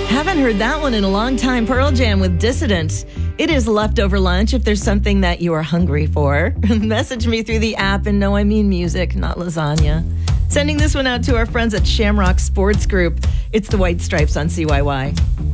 Haven't heard that one in a long time. Pearl Jam with Dissident. It is leftover lunch if there's something that you are hungry for. Message me through the app and no, I mean music, not lasagna. Sending this one out to our friends at Shamrock Sports Group. It's the White Stripes on CYY.